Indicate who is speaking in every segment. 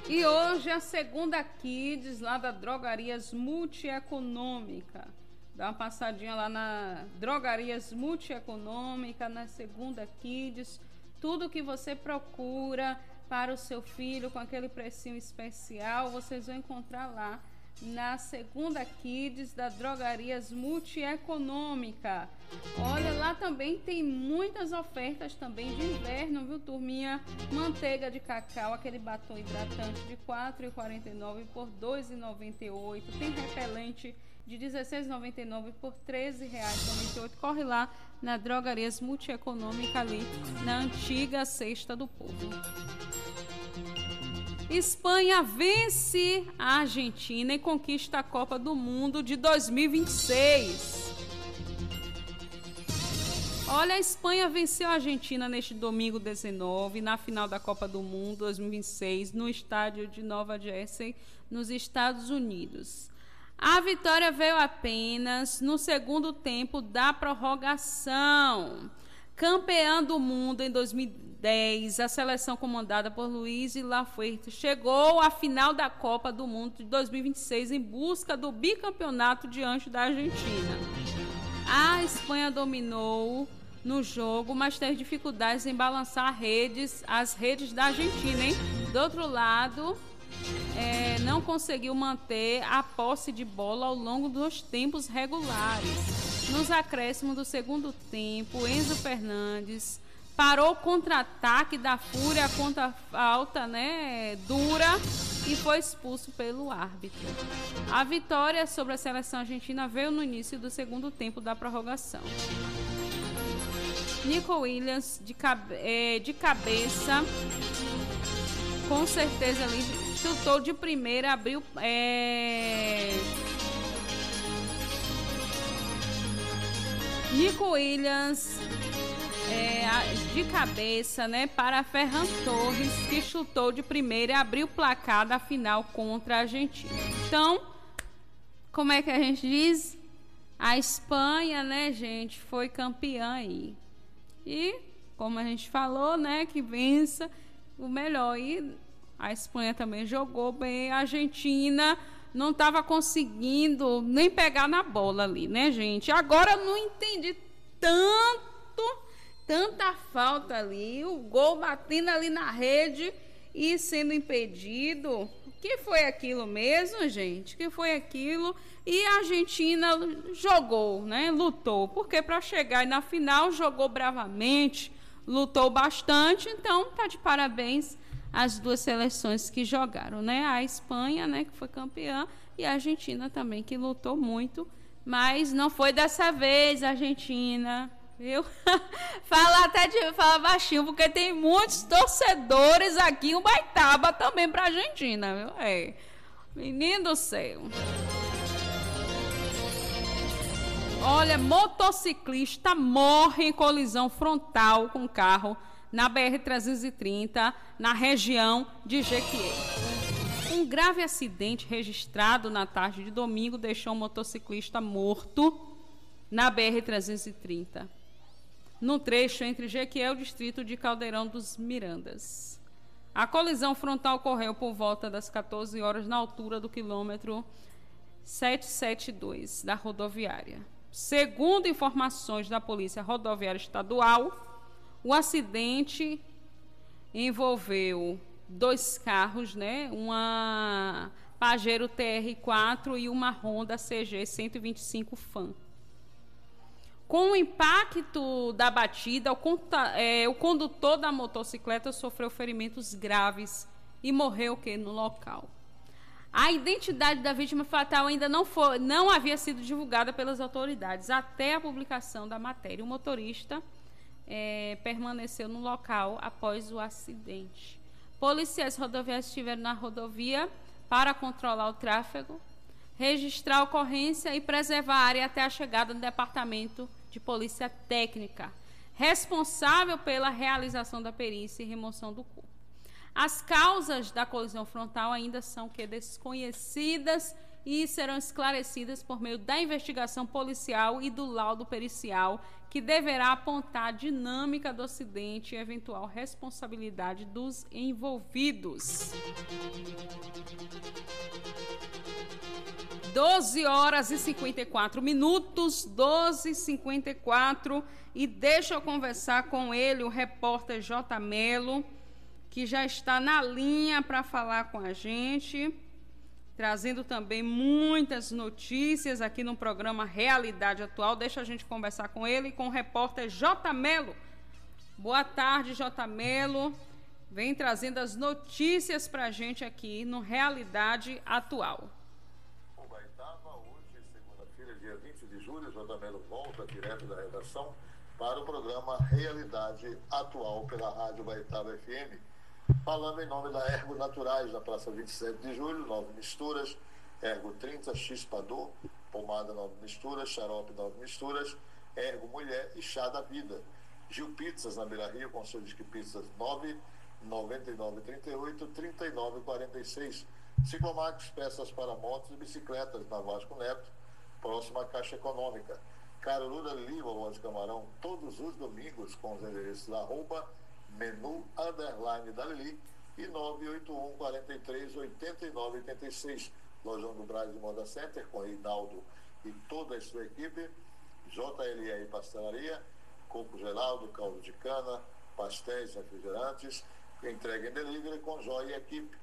Speaker 1: E hoje a segunda Kids lá da Drogarias Multieconômica. Dá uma passadinha lá na Drogarias Multieconômica, na segunda Kids. Tudo que você procura para o seu filho com aquele precinho especial, vocês vão encontrar lá na segunda Kids da Drogarias Multieconômica. Olha, lá também tem muitas ofertas também de inverno, viu, turminha? Manteiga de cacau, aquele batom hidratante de R$ 4,49 por R$ 2,98. Tem repelente de R$ 16,99 por R$ 13,98. Corre lá na Drogarias Multieconômica, ali na antiga Cesta do Povo. Espanha vence a Argentina e conquista a Copa do Mundo de 2026. Olha, a Espanha venceu a Argentina neste domingo 19, na final da Copa do Mundo 2026, no estádio de Nova Jersey, nos Estados Unidos. A vitória veio apenas no segundo tempo da prorrogação. Campeã do mundo em 2010, a seleção comandada por Luiz Lafuente chegou à final da Copa do Mundo de 2026 em busca do bicampeonato diante da Argentina. A Espanha dominou no jogo, mas teve dificuldades em balançar as redes da Argentina, hein? Do outro lado, não conseguiu manter a posse de bola ao longo dos tempos regulares. Nos acréscimos do segundo tempo, Enzo Fernandes parou o contra-ataque da Fúria contra a falta, dura, e foi expulso pelo árbitro. A vitória sobre a seleção argentina veio no início do segundo tempo da prorrogação. Nico Williams, de cabeça, com certeza ali, chutou de primeira, abriu... Nico Williams, de cabeça, para Ferran Torres, que chutou de primeira e abriu o placar da final contra a Argentina. Então, como é que a gente diz? A Espanha, gente, foi campeã aí. E, como a gente falou, que vença o melhor. E a Espanha também jogou bem, a Argentina não estava conseguindo nem pegar na bola ali, gente? Agora eu não entendi tanta falta ali, o gol batendo ali na rede e sendo impedido. O que foi aquilo mesmo, gente? O que foi aquilo? E a Argentina jogou, lutou, porque para chegar aí na final jogou bravamente, lutou bastante, então tá de parabéns as duas seleções que jogaram, A Espanha, que foi campeã, e a Argentina também, que lutou muito, mas não foi dessa vez a Argentina, viu? Fala baixinho, porque tem muitos torcedores aqui em Ubaitaba também pra Argentina, viu? Menino do céu. Olha, motociclista morre em colisão frontal com carro na BR-330, na região de Jequié. Um grave acidente registrado na tarde de domingo deixou um motociclista morto na BR-330, no trecho entre Jequié e o distrito de Caldeirão dos Mirandas. A colisão frontal ocorreu por volta das 14 horas na altura do quilômetro 772 da rodoviária. Segundo informações da Polícia Rodoviária Estadual, o acidente envolveu dois carros, uma Pajero TR4 e uma Honda CG 125 Fan. Com o impacto da batida, o condutor da motocicleta sofreu ferimentos graves e morreu no local. A identidade da vítima fatal ainda não havia sido divulgada pelas autoridades até a publicação da matéria. O motorista permaneceu no local após o acidente. Policiais rodoviários estiveram na rodovia para controlar o tráfego, registrar a ocorrência e preservar a área até a chegada do Departamento de Polícia Técnica, responsável pela realização da perícia e remoção do corpo. As causas da colisão frontal ainda são desconhecidas e serão esclarecidas por meio da investigação policial e do laudo pericial, que deverá apontar a dinâmica do acidente e eventual responsabilidade dos envolvidos. 12h54, 12h54, e deixa eu conversar com ele, o repórter J. Melo, que já está na linha para falar com a gente, trazendo também muitas notícias aqui no programa Realidade Atual. Deixa a gente conversar com ele, com o repórter J. Melo. Boa tarde, J. Melo. Vem trazendo as notícias para a gente aqui no Realidade Atual.
Speaker 2: Hoje, segunda-feira, dia 20 de julho, J. Melo volta direto da redação para o programa Realidade Atual pela Rádio Ubaitaba FM, falando em nome da Ergo Naturais, na Praça 27 de Julho, 9 misturas, Ergo 30, Xispador, pomada 9 misturas, xarope 9 misturas, Ergo Mulher e Chá da Vida. Gil Pizzas, na Beira Rio, com seu Disque Pizzas 99938-3946. Ciclomax, peças para motos e bicicletas, na Vasco Neto, próxima à Caixa Econômica. Carolina Lima, Voz de Camarão, todos os domingos, com os endereços @menu_Dalili e 981-43-8986. Lojão do Brás de Moda Center, com Reinaldo e toda a sua equipe. JLR Pastelaria, coco gelado, caldo de cana, pastéis, refrigerantes, entrega em delivery com Joia e equipe.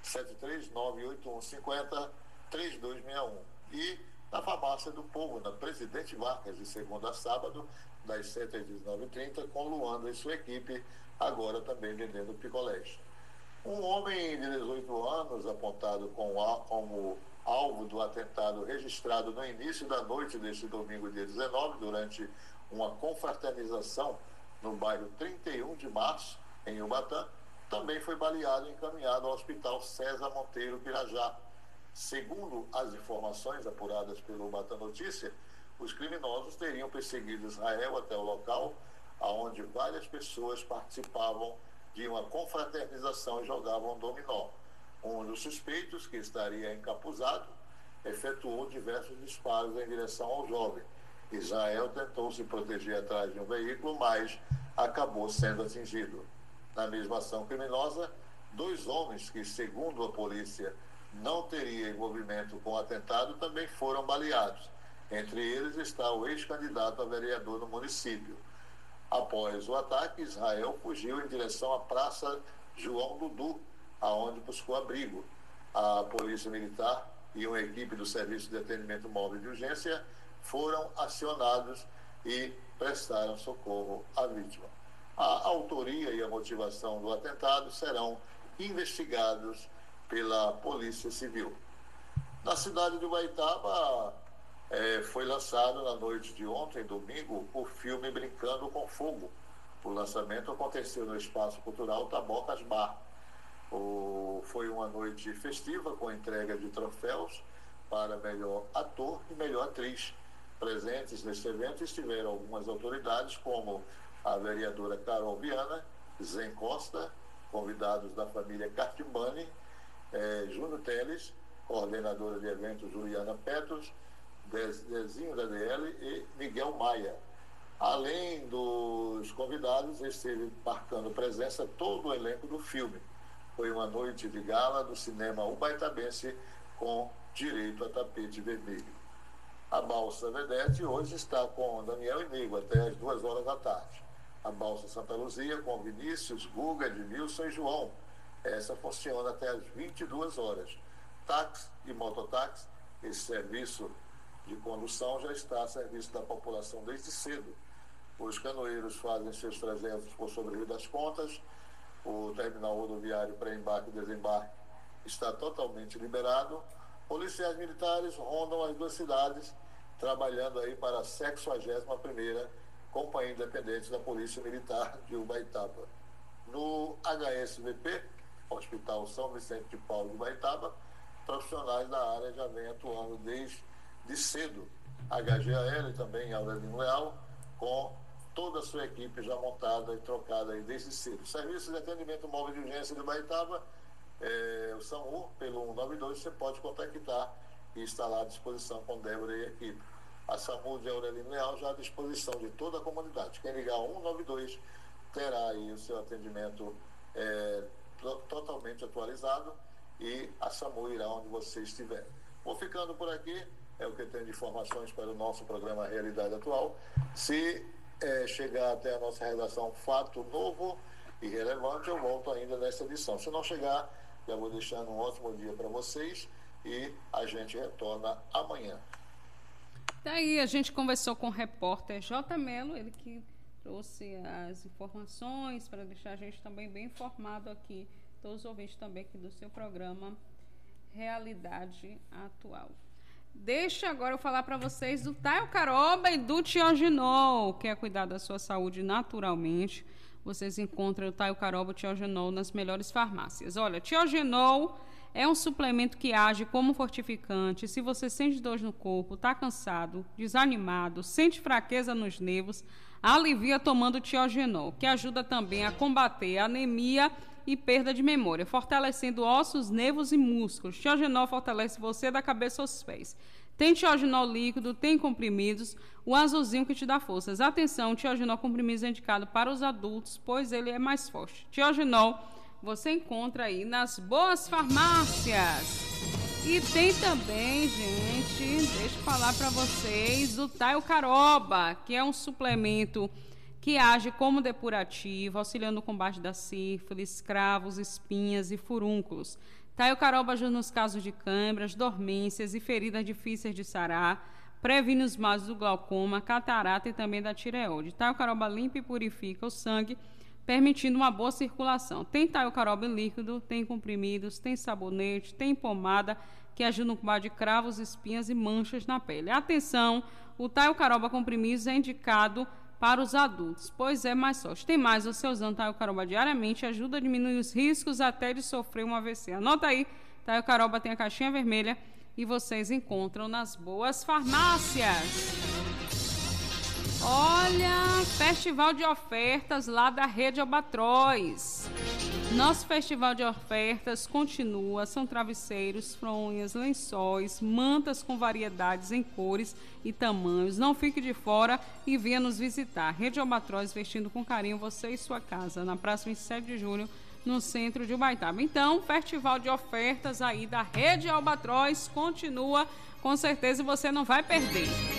Speaker 2: 7398150-3261. E na Farmácia do Povo, na Presidente Vargas, de segunda a sábado, das 7 às 19h30, com Luanda e sua equipe, agora também vendendo picolés. Um homem de 18 anos, apontado como alvo do atentado registrado no início da noite deste domingo, dia 19, durante uma confraternização no bairro 31 de Março, em Ubatã, também foi baleado e encaminhado ao Hospital César Monteiro Pirajá. Segundo as informações apuradas pelo Ubatã Notícia, os criminosos teriam perseguido Israel até o local, onde várias pessoas participavam de uma confraternização e jogavam dominó. Um dos suspeitos, que estaria encapuzado, efetuou diversos disparos em direção ao jovem. Israel tentou se proteger atrás de um veículo, mas acabou sendo atingido. Na mesma ação criminosa, 2 homens que, segundo a polícia, não teriam envolvimento com o atentado, também foram baleados. Entre eles está o ex-candidato a vereador no município. Após o ataque, Israel fugiu em direção à Praça João Dudu, aonde buscou abrigo. A Polícia Militar e uma equipe do Serviço de Atendimento Móvel de Urgência foram acionados e prestaram socorro à vítima. A autoria e a motivação do atentado serão investigados pela Polícia Civil. Na cidade de Ubaitaba, foi lançado na noite de ontem, domingo, o filme Brincando com Fogo. O lançamento aconteceu no Espaço Cultural Tabocas Bar. Foi uma noite festiva com entrega de troféus para melhor ator e melhor atriz. Presentes neste evento estiveram algumas autoridades, como a vereadora Carol Viana, Zen Costa, convidados da família Cartibani, Júnior Teles, coordenadora de eventos Juliana Petros, Dezinho da DL e Miguel Maia. Além dos convidados, esteve marcando presença todo o elenco do filme. Foi uma noite de gala do cinema ubaitabense com direito a tapete vermelho. A Balsa Vedete hoje está com Daniel e Nego até as 2 horas da tarde. A Balsa Santa Luzia com Vinícius, Guga, Edmilson e João. Essa funciona até as 22 horas. Táxi e mototáxi, esse serviço de condução já está a serviço da população desde cedo. Os canoeiros fazem seus trajetos por sobre o Rio das Contas. O terminal rodoviário para embarque e desembarque está totalmente liberado. Policiais militares rondam as 2 cidades, trabalhando aí para a 61ª Companhia Independente da Polícia Militar de Ubaitaba. No HSVP, Hospital São Vicente de Paulo de Ubaitaba, profissionais da área já vêm atuando desde cedo. HGAL também em Aurelino Leal, com toda a sua equipe já montada e trocada aí desde cedo. Serviço de Atendimento Móvel de Urgência de Ubaitaba, o SAMU, pelo 192, você pode contactar e está lá à disposição com Débora e a equipe. A SAMU de Aurelino Leal já à disposição de toda a comunidade. Quem ligar 192 terá aí o seu atendimento totalmente atualizado e a SAMU irá onde você estiver. Vou ficando por aqui, é o que eu tenho de informações para o nosso programa Realidade Atual. Se chegar até a nossa redação fato novo e relevante, eu volto ainda nessa edição. Se não chegar, já vou deixando um ótimo dia para vocês e a gente retorna amanhã.
Speaker 1: Daí a gente conversou com o repórter J. Melo, ele que trouxe as informações para deixar a gente também bem informado aqui, todos os ouvintes também aqui do seu programa Realidade Atual. Deixa agora eu falar para vocês do Taio Caroba e do Tiogenol. Quer cuidar da sua saúde naturalmente? Vocês encontram o Taio Caroba e o Tiogenol nas melhores farmácias. Olha, Tiogenol é um suplemento que age como fortificante. Se você sente dor no corpo, está cansado, desanimado, sente fraqueza nos nervos, alivia tomando Tiogenol, que ajuda também a combater a anemia e perda de memória, fortalecendo ossos, nervos e músculos. Tiogenol fortalece você da cabeça aos pés. Tem Tiogenol líquido, tem comprimidos, o azulzinho que te dá forças. Atenção, Tiogenol comprimidos é indicado para os adultos, pois ele é mais forte. Tiogenol você encontra aí nas boas farmácias. E tem também, gente, deixa eu falar para vocês, o Taio Caroba, que é um suplemento que age como depurativo, auxiliando no combate da sífilis, cravos, espinhas e furúnculos. Taio Caroba ajuda nos casos de câimbras, dormências e feridas difíceis de sarar, previne os males do glaucoma, catarata e também da tireoide. Taio Caroba limpa e purifica o sangue, permitindo uma boa circulação. Tem Taio Caroba em líquido, tem comprimidos, tem sabonete, tem pomada, que ajuda no combate de cravos, espinhas e manchas na pele. Atenção, o Taio Caroba comprimidos é indicado para os adultos, pois é mais forte. Tem mais, você usando Taio Caroba diariamente ajuda a diminuir os riscos até de sofrer um AVC. Anota aí, Taio Caroba tem a caixinha vermelha e vocês encontram nas boas farmácias. Olha, festival de ofertas lá da Rede Albatroz. Nosso festival de ofertas continua, são travesseiros, fronhas, lençóis, mantas com variedades em cores e tamanhos. Não fique de fora e venha nos visitar. Rede Albatroz, vestindo com carinho você e sua casa, na Praça 27 de Julho, no centro de Ubaitaba. Então, festival de ofertas aí da Rede Albatroz continua, com certeza você não vai perder.